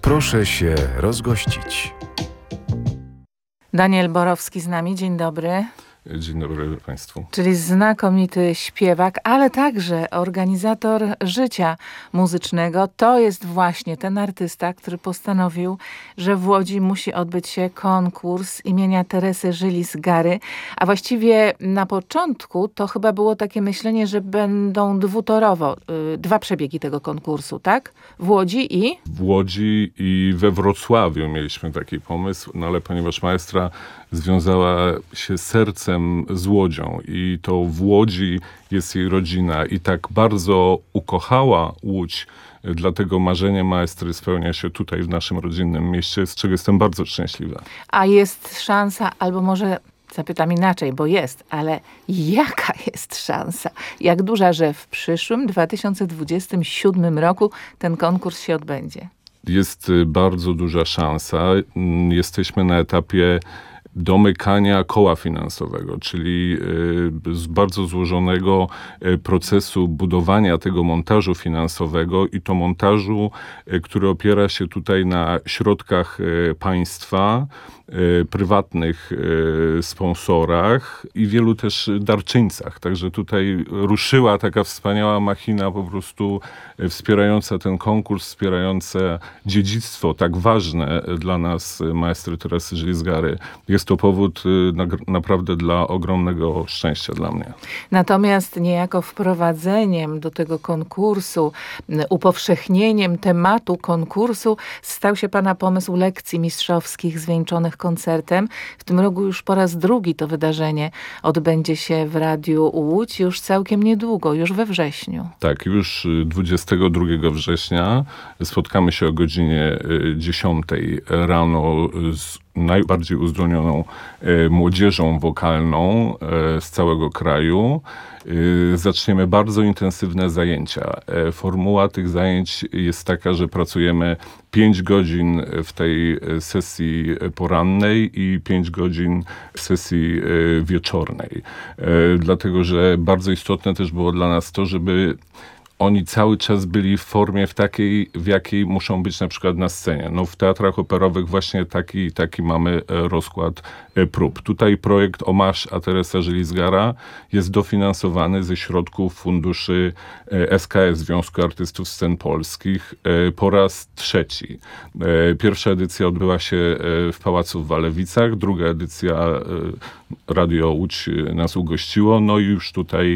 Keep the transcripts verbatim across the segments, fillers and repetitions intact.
Proszę się rozgościć. Daniel Borowski z nami, dzień dobry. Dzień dobry Państwu. Czyli znakomity śpiewak, ale także organizator życia muzycznego. To jest właśnie ten artysta, który postanowił, że w Łodzi musi odbyć się konkurs imienia Teresy Żylis-Gary. A właściwie na początku to chyba było takie myślenie, że będą dwutorowo, yy, dwa przebiegi tego konkursu, tak? W Łodzi i? W Łodzi i we Wrocławiu mieliśmy taki pomysł, no ale ponieważ maestra związała się sercem z Łodzią i to w Łodzi jest jej rodzina i tak bardzo ukochała Łódź, dlatego marzenie maestry spełnia się tutaj w naszym rodzinnym mieście, z czego jestem bardzo szczęśliwy. A jest szansa, albo może zapytam inaczej, bo jest, ale jaka jest szansa? Jak duża, że w przyszłym dwa tysiące dwudziestym siódmym roku ten konkurs się odbędzie? Jest bardzo duża szansa. Jesteśmy na etapie domykania koła finansowego, czyli z bardzo złożonego procesu budowania tego montażu finansowego i to montażu, który opiera się tutaj na środkach państwa, prywatnych sponsorach i wielu też darczyńcach. Także tutaj ruszyła taka wspaniała machina po prostu wspierająca ten konkurs, wspierająca dziedzictwo tak ważne dla nas maestry Teresy Żylis-Gary. Jest to powód na, naprawdę dla ogromnego szczęścia dla mnie. Natomiast niejako wprowadzeniem do tego konkursu, upowszechnieniem tematu konkursu stał się pana pomysł lekcji mistrzowskich zwieńczonych koncertem. W tym roku już po raz drugi to wydarzenie odbędzie się w Radiu Łódź już całkiem niedługo, już we wrześniu. Tak, już dwudziestego drugiego września spotkamy się o godzinie dziesiątej rano z najbardziej uzdolnioną e, młodzieżą wokalną e, z całego kraju. E, zaczniemy bardzo intensywne zajęcia. E, formuła tych zajęć jest taka, że pracujemy pięć godzin w tej sesji porannej i pięć godzin w sesji e, wieczornej. E, dlatego, że bardzo istotne też było dla nas to, żeby oni cały czas byli w formie w takiej, w jakiej muszą być na przykład na scenie. No w teatrach operowych właśnie taki, taki mamy rozkład prób. Tutaj projekt Hommage à Teresa Żylis-Gara jest dofinansowany ze środków funduszy S K S, Związku Artystów Scen Polskich, po raz trzeci. Pierwsza edycja odbyła się w Pałacu w Walewicach, druga edycja Radio Łódź nas ugościło, no i już tutaj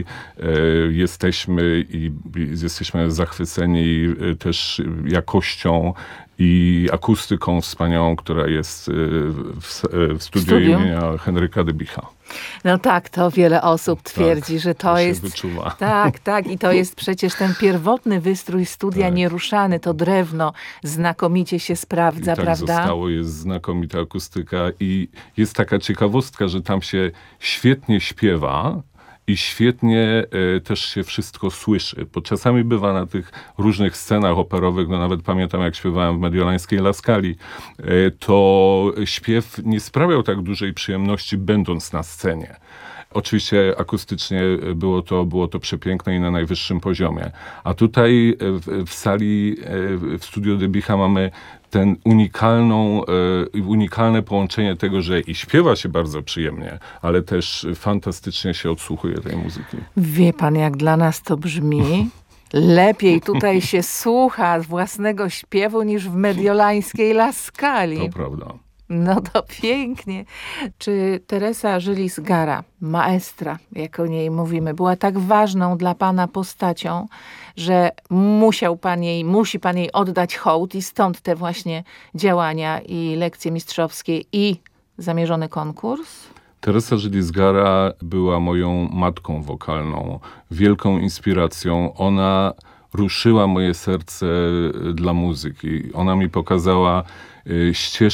jesteśmy i jesteśmy zachwyceni też jakością i akustyką wspaniałą, która jest w, w studiu Studium? imienia Henryka Dybicha. No tak, to wiele osób twierdzi, tak, że to, to jest... się wyczuwa. Tak, tak. I to jest przecież ten pierwotny wystrój studia tak. nieruszany. To drewno znakomicie się sprawdza, I tak prawda? zostało, jest znakomita akustyka i jest taka ciekawostka, że tam się świetnie śpiewa, i świetnie e, też się wszystko słyszy, bo czasami bywa na tych różnych scenach operowych, no nawet pamiętam jak śpiewałem w Mediolańskiej Laskali, e, to śpiew nie sprawiał tak dużej przyjemności będąc na scenie. Oczywiście akustycznie było to, było to przepiękne i na najwyższym poziomie. A tutaj w, w sali, w studiu Dybicha mamy ten unikalną, unikalne połączenie tego, że i śpiewa się bardzo przyjemnie, ale też fantastycznie się odsłuchuje tej muzyki. Wie pan, jak dla nas to brzmi? Lepiej tutaj się słucha własnego śpiewu niż w Mediolańskiej Laskali. To prawda. No to pięknie. Czy Teresa Żylis-Gara, maestra, jak o niej mówimy, była tak ważną dla pana postacią, że musiał pan jej, musi pan jej oddać hołd i stąd te właśnie działania i lekcje mistrzowskie i zamierzony konkurs? Teresa Żylis-Gara była moją matką wokalną, wielką inspiracją. Ona ruszyła moje serce dla muzyki. Ona mi pokazała, y,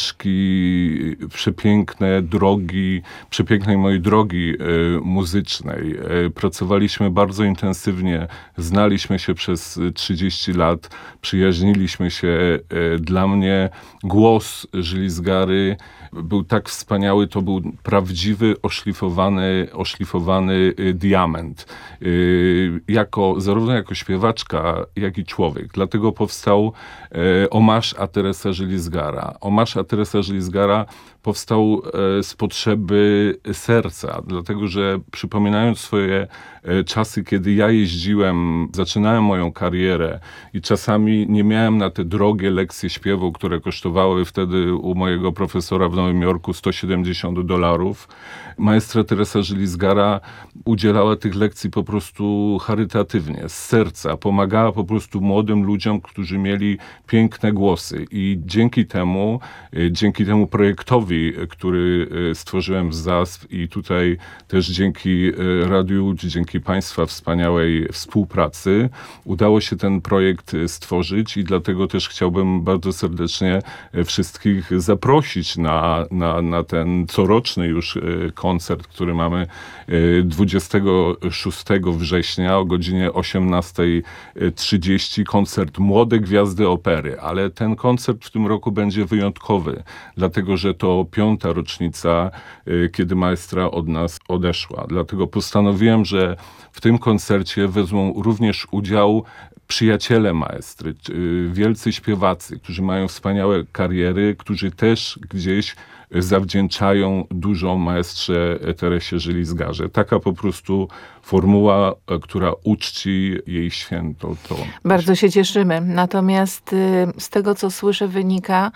ścieżki przepiękne, drogi, przepięknej mojej drogi y, muzycznej. Y, pracowaliśmy bardzo intensywnie, znaliśmy się przez trzydzieści lat, przyjaźniliśmy się. Y, dla mnie głos Jules Gary był tak wspaniały, to był prawdziwy, oszlifowany, oszlifowany y, diament. Y, jako, zarówno jako śpiewaczka, jak i człowiek. Dlatego powstał y, Hommage à Teresa Jules Gara. Hommage à Teresa Jules Gara powstał y, z potrzeby serca, dlatego że przypominając swoje y, czasy, kiedy ja jeździłem, zaczynałem moją karierę i czasami nie miałem na te drogie lekcje śpiewu, które kosztowały wtedy u mojego profesora w Nowym Jorku sto siedemdziesiąt dolarów. Maestra Teresa Jules Gara udzielała tych lekcji po prostu charytatywnie, z serca. Pomagała po prostu młodym ludziom, którzy mieli piękne głosy. I dzięki temu, dzięki temu projektowi, który stworzyłem w Z A S P i tutaj też dzięki Radiu Łódź, dzięki Państwa wspaniałej współpracy, udało się ten projekt stworzyć i dlatego też chciałbym bardzo serdecznie wszystkich zaprosić na, na, na ten coroczny już koncert, który mamy dwudziestego szóstego września o godzinie osiemnasta trzydzieści. Koncert Młode Gwiazdy Opery, ale ten koncert w tym roku będzie wyjątkowy, dlatego że to piąta rocznica, kiedy maestra od nas odeszła. Dlatego postanowiłem, że w tym koncercie wezmą również udział przyjaciele maestry, wielcy śpiewacy, którzy mają wspaniałe kariery, którzy też gdzieś zawdzięczają dużo maestrze Teresie Jules Garze. Taka po prostu formuła, która uczci jej święto. To Bardzo się cieszymy. Natomiast y, z tego, co słyszę, wynika,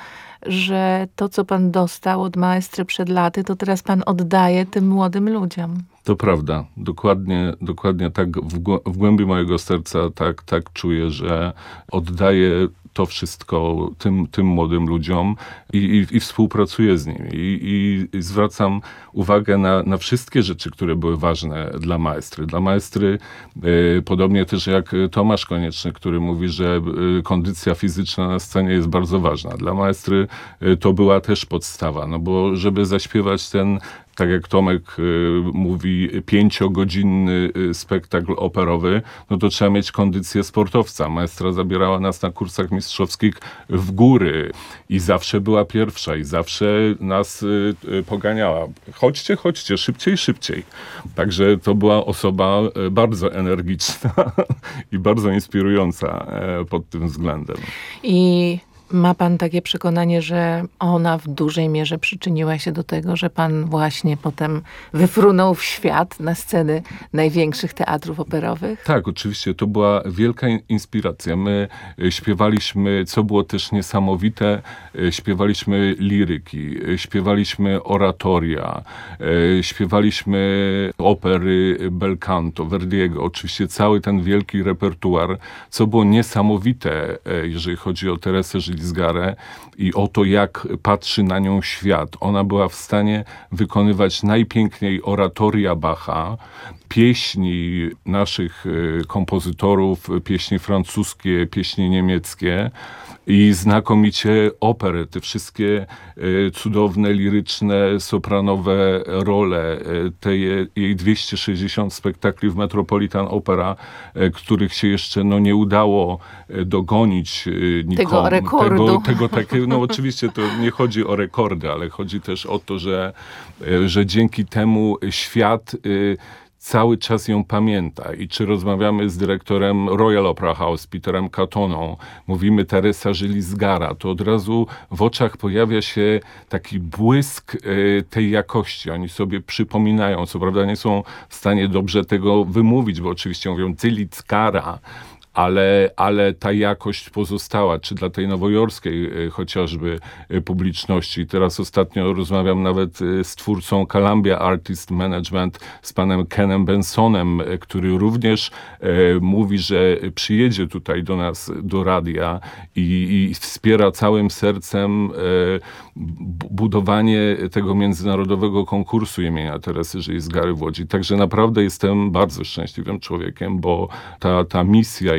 że to, co pan dostał od maestry przed laty, to teraz pan oddaje tym młodym ludziom. To prawda. Dokładnie, dokładnie tak w, głę- w głębi mojego serca tak, tak czuję, że oddaję to wszystko tym, tym młodym ludziom i, i, i współpracuję z nimi. I, i zwracam uwagę na, na wszystkie rzeczy, które były ważne dla maestry. Dla maestry, y, podobnie też jak Tomasz Konieczny, który mówi, że y, kondycja fizyczna na scenie jest bardzo ważna. Dla maestry y, to była też podstawa, no bo żeby zaśpiewać ten, tak jak Tomek y, mówi, pięciogodzinny y, spektakl operowy, no to trzeba mieć kondycję sportowca. Maestra zabierała nas na kursach mistrzowskich w góry i zawsze była pierwsza i zawsze nas y, y, poganiała. Chodźcie, chodźcie, szybciej, szybciej. Także to była osoba y, bardzo energiczna i bardzo inspirująca y, pod tym względem. I ma pan takie przekonanie, że ona w dużej mierze przyczyniła się do tego, że pan właśnie potem wyfrunął w świat na sceny największych teatrów operowych? Tak, oczywiście. To była wielka in- inspiracja. My y, śpiewaliśmy, co było też niesamowite, y, śpiewaliśmy liryki, y, śpiewaliśmy oratoria, y, śpiewaliśmy opery bel canto, Verdiego. Oczywiście cały ten wielki repertuar, co było niesamowite, y, jeżeli chodzi o Teresę Jules Garę i o to, jak patrzy na nią świat. Ona była w stanie wykonywać najpiękniej oratoria Bacha, pieśni naszych y, kompozytorów, pieśni francuskie, pieśni niemieckie i znakomicie opery. Te wszystkie y, cudowne, liryczne, sopranowe role, y, te je, jej dwieście sześćdziesiąt spektakli w Metropolitan Opera, y, których się jeszcze no, nie udało y, dogonić y, nikomu. Tego rekordu. Tego, tego takiego, no oczywiście to nie chodzi o rekordy, ale chodzi też o to, że, y, że dzięki temu świat y, cały czas ją pamięta. I czy rozmawiamy z dyrektorem Royal Opera House, Peterem Catoną, mówimy Teresa Jules Gara, to od razu w oczach pojawia się taki błysk y, tej jakości. Oni sobie przypominają, co prawda nie są w stanie dobrze tego wymówić, bo oczywiście mówią Jules Gara, ale, ale ta jakość pozostała, czy dla tej nowojorskiej y, chociażby y, publiczności. Teraz ostatnio rozmawiam nawet y, z twórcą Columbia Artist Management, z panem Kenem Bensonem, y, który również y, mówi, że przyjedzie tutaj do nas, do radia i, i wspiera całym sercem y, b- budowanie tego międzynarodowego konkursu imienia Teresy Jules Gary w Łodzi. Także naprawdę jestem bardzo szczęśliwym człowiekiem, bo ta, ta misja i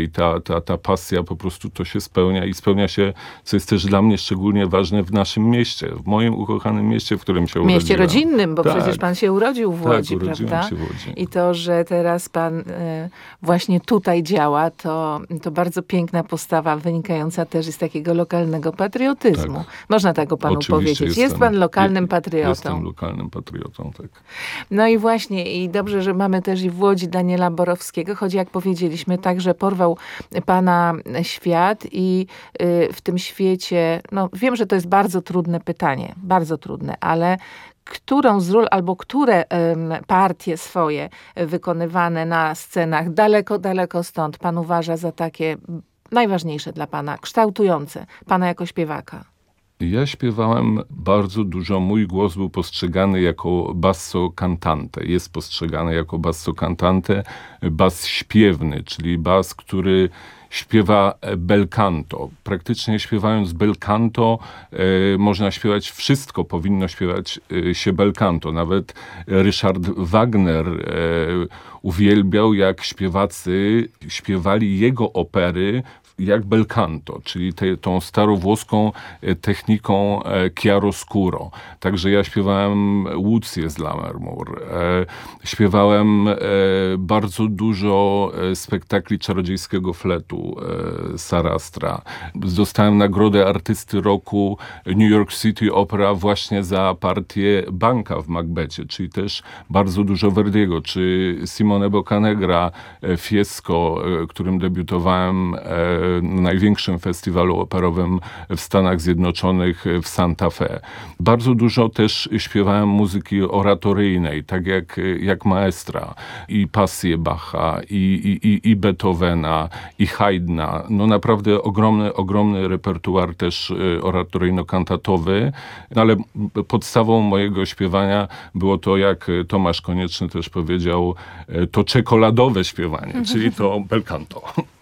i ta, ta, ta pasja po prostu to się spełnia i spełnia się, co jest też dla mnie szczególnie ważne w naszym mieście, w moim ukochanym mieście, w którym się urodziłem. Mieście rodzinnym, bo tak. przecież pan się urodził w Łodzi, tak, urodziłem prawda? się w Łodzi. I to, że teraz pan y, właśnie tutaj działa, to, to bardzo piękna postawa wynikająca też z takiego lokalnego patriotyzmu. Tak. Można tak o panu Oczywiście powiedzieć. jestem, Jest pan lokalnym je, patriotą. Jestem lokalnym patriotą, tak. No i właśnie, i dobrze, że mamy też i w Łodzi Daniela Borowskiego, choć jak powiedzieliśmy, także porwał pana świat i y, w tym świecie, no wiem, że to jest bardzo trudne pytanie, bardzo trudne, ale którą z ról albo które um, partie swoje wykonywane na scenach daleko, daleko stąd pan uważa za takie najważniejsze dla pana, kształtujące pana jako śpiewaka? Ja śpiewałem bardzo dużo. Mój głos był postrzegany jako basso cantante. Jest postrzegany jako basso cantante, bas śpiewny, czyli bas, który śpiewa bel canto. Praktycznie śpiewając bel canto e, można śpiewać wszystko, powinno śpiewać e, się bel canto. Nawet Richard Wagner e, uwielbiał, jak śpiewacy śpiewali jego opery jak bel canto, czyli te, tą starowłoską techniką e, chiaroscuro. Także ja śpiewałem Łucję z Lammermoor. E, śpiewałem e, bardzo dużo e, spektakli czarodziejskiego fletu e, Sarastra. Dostałem nagrodę artysty roku New York City Opera właśnie za partię Banka w Macbecie, czyli też bardzo dużo Verdiego, czy Simone Boccanegra e, Fiesco, e, którym debiutowałem e, na największym festiwalu operowym w Stanach Zjednoczonych w Santa Fe. Bardzo dużo też śpiewałem muzyki oratoryjnej, tak jak, jak maestra. I pasje Bacha, i, i, i, i Beethovena, i Haydna. No naprawdę ogromny, ogromny repertuar też oratoryjno-kantatowy. No ale podstawą mojego śpiewania było to, jak Tomasz Konieczny też powiedział, to czekoladowe śpiewanie, czyli to bel canto.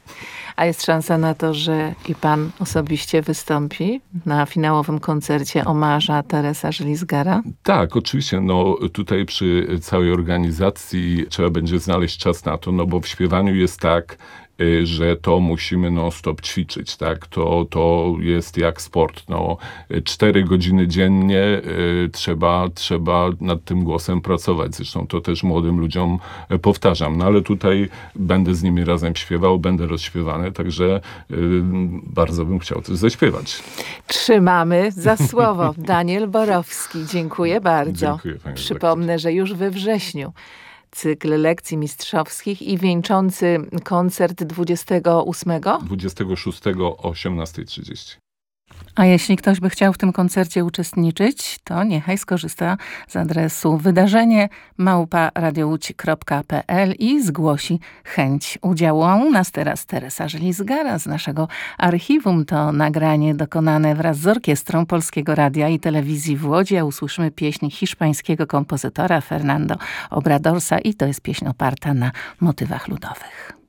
A jest szansa na to, że i pan osobiście wystąpi na finałowym koncercie omarza Teresa Żelizgara? Tak, oczywiście. No tutaj przy całej organizacji trzeba będzie znaleźć czas na to, no bo w śpiewaniu jest tak, że to musimy non-stop ćwiczyć, tak? To, to jest jak sport. No, cztery godziny dziennie y, trzeba, trzeba nad tym głosem pracować. Zresztą to też młodym ludziom powtarzam. No ale tutaj będę z nimi razem śpiewał, będę rozśpiewany, także y, bardzo bym chciał coś zaśpiewać. Trzymamy za słowo. Daniel Borowski, dziękuję bardzo. Dziękuję, panie Przypomnę, że już we wrześniu cykl lekcji mistrzowskich i wieńczący koncert dwudziestego ósmego? dwudziestego szóstego o osiemnastej trzydzieści. A jeśli ktoś by chciał w tym koncercie uczestniczyć, to niechaj skorzysta z adresu wydarzenie małpa radiołódź kropka pe el i zgłosi chęć udziału. A u nas teraz Teresa Żelizgara z naszego archiwum. To nagranie dokonane wraz z orkiestrą Polskiego Radia i Telewizji w Łodzi, a usłyszymy pieśń hiszpańskiego kompozytora Fernando Obradorsa i to jest pieśń oparta na motywach ludowych.